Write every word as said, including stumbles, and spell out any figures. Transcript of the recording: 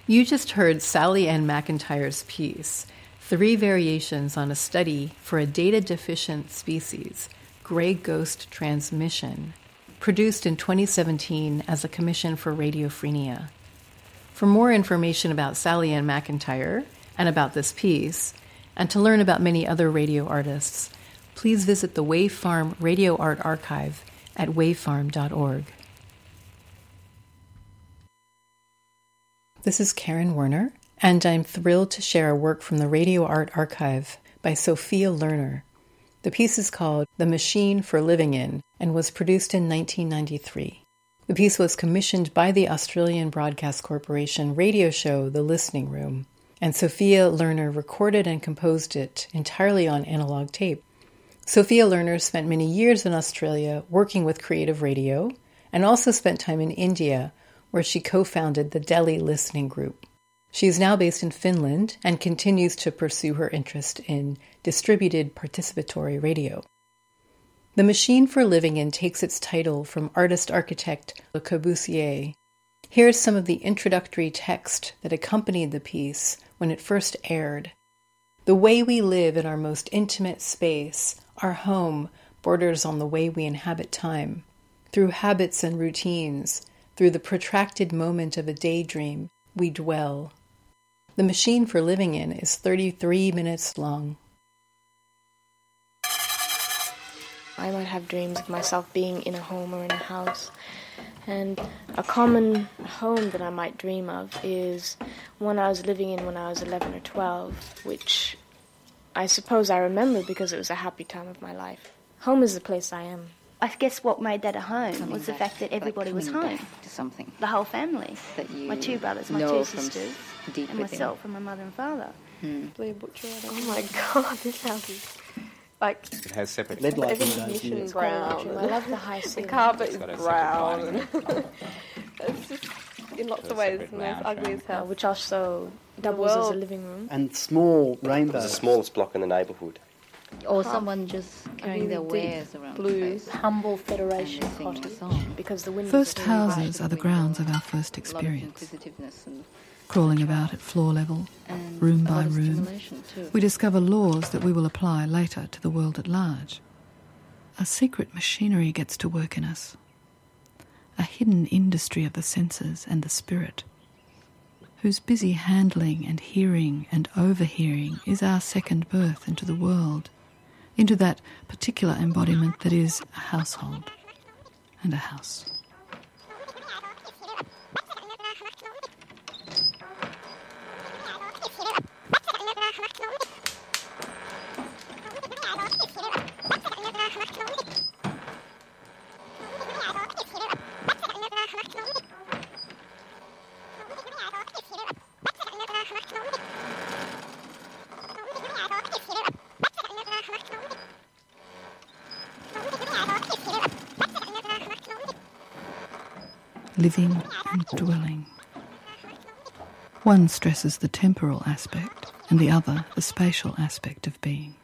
You just heard Sally Ann McIntyre's piece, Three Variations on a Study for a Data-Deficient Species, Gray Ghost Transmission, produced in twenty seventeen as a commission for Radiophrenia. For more information about Sally Ann McIntyre and about this piece, and to learn about many other radio artists, please visit the Wave Farm Radio Art Archive at wavefarm dot org. This is Karen Werner, and I'm thrilled to share a work from the Radio Art Archive by Sophia Lerner. The piece is called The Machine for Living In and was produced in nineteen ninety-three. The piece was commissioned by the Australian Broadcast Corporation radio show The Listening Room, and Sophia Lerner recorded and composed it entirely on analog tape. Sophia Lerner spent many years in Australia working with Creative Radio and also spent time in India, where she co-founded the Delhi Listening Group. She is now based in Finland and continues to pursue her interest in distributed participatory radio. The Machine for Living In takes its title from artist-architect Le Corbusier. Here's some of the introductory text that accompanied the piece when it first aired. The way we live in our most intimate space, our home, borders on the way we inhabit time. Through habits and routines, through the protracted moment of a daydream, we dwell. The Machine for Living In is thirty-three minutes long. I might have dreams of myself being in a home or in a house. And a common home that I might dream of is one I was living in when I was eleven or twelve, which I suppose I remember because it was a happy time of my life. Home is the place I am. I guess what made that a home coming was the back, fact that everybody like was home. To something. The whole family. That you my two brothers, my know two from sisters, deep and within. myself, and my mother and father. Hmm. Oh my god, this house is like It has separate Lead light everything windows. is Yes. brown. I love the high The ceiling. carpet is got a separate brown. lining. It's just, in lots Got of a ways, separate the most lounge ugly room. as Uh, hell. which also doubles as world- a living room. And small It rainbows. was the smallest block in the neighbourhood. Or someone just carrying their really deep wares around blue the place. Humble and Federation they sing a cottage. song. Because the windows First are really bright. houses are the grounds of our first A lot of experience. inquisitiveness and, Crawling about at floor level, and room a by lot of room, stimulation too. we discover laws that we will apply later to the world at large. A secret machinery gets to work in us. A hidden industry of the senses and the spirit, whose busy handling and hearing and overhearing is our second birth into the world, into that particular embodiment that is a household and a house. Living and dwelling. One stresses the temporal aspect and the other the spatial aspect of being.